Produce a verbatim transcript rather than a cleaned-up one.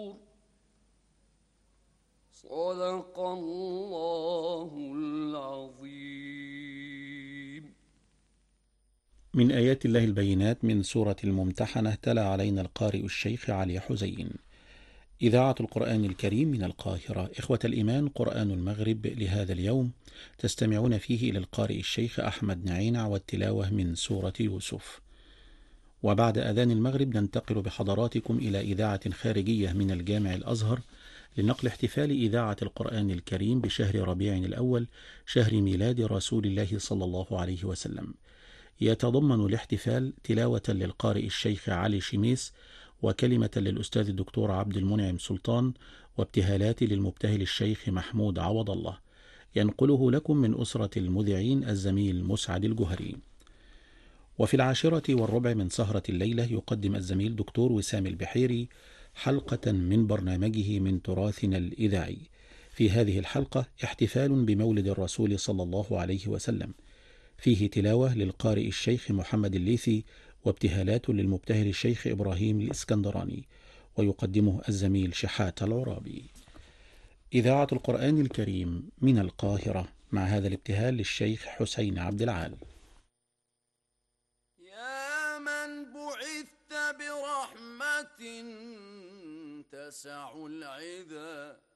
صدق الله العظيم. من آيات الله البينات من سورة الممتحنة، تلا علينا القارئ الشيخ علي حزين. إذاعة القرآن الكريم من القاهرة. إخوة الإيمان، قرآن المغرب لهذا اليوم تستمعون فيه إلى القارئ الشيخ أحمد نعينع والتلاوة من سورة يوسف. وبعد أذان المغرب ننتقل بحضراتكم إلى إذاعة خارجية من الجامع الأزهر لنقل احتفال إذاعة القرآن الكريم بشهر ربيع الأول، شهر ميلاد رسول الله صلى الله عليه وسلم. يتضمن الاحتفال تلاوة للقارئ الشيخ علي شميس، وكلمة للأستاذ الدكتور عبد المنعم سلطان، وابتهالات للمبتهل الشيخ محمود عوض الله. ينقله لكم من أسرة المذيعين الزميل مسعد الجهري. وفي العاشرة والربع من سهرة الليلة يقدم الزميل دكتور وسام البحيري حلقة من برنامجه من تراثنا الإذاعي. في هذه الحلقة احتفال بمولد الرسول صلى الله عليه وسلم، فيه تلاوة للقارئ الشيخ محمد الليثي، وابتهالات للمبتهل الشيخ إبراهيم الإسكندراني، ويقدمه الزميل شحات العرابي. إذاعة القرآن الكريم من القاهرة، مع هذا الابتهال للشيخ حسين عبد العال. يا من بعثت برحمة تسع العذا